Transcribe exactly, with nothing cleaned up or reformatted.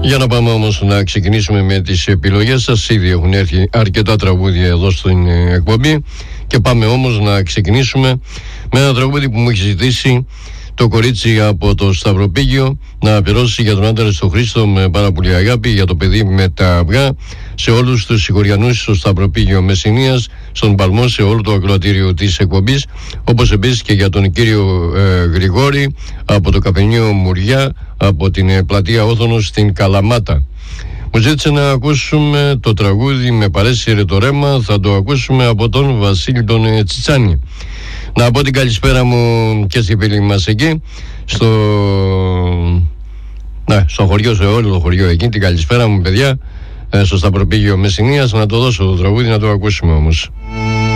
Για να πάμε όμως να ξεκινήσουμε με τις επιλογές σας. Ήδη έχουν έρθει αρκετά τραγούδια εδώ στην εκπομπή και πάμε όμως να ξεκινήσουμε με ένα τραγούδι που μου έχει ζητήσει το κορίτσι από το Σταυροπήγιο να αφιερώσει για τον άντρα στο Χρήστο με πάρα πολύ αγάπη, για το παιδί με τα αυγά, σε όλους τους συγχωριανούς στο Σταυροπήγιο Μεσσηνίας, στον Παλμό, σε όλο το ακροατήριο της εκπομπής, όπως επίσης και για τον κύριο ε, Γρηγόρη από το καφενείο Μουριά, από την ε, πλατεία Όθωνος στην Καλαμάτα. Μου ζήτησε να ακούσουμε το τραγούδι «Με παρέσυρε το ρέμα», θα το ακούσουμε από τον Βασίλη τον ε, Τσιτσάνη. Να πω την καλησπέρα μου και στη φίλη μας εκεί, στο, ναι, στο χωριό, σε όλο το χωριό εκεί, την καλησπέρα μου παιδιά, στο Σταυροπήγιο Μεσσηνίας. Να το δώσω το τραγούδι να το ακούσουμε όμως.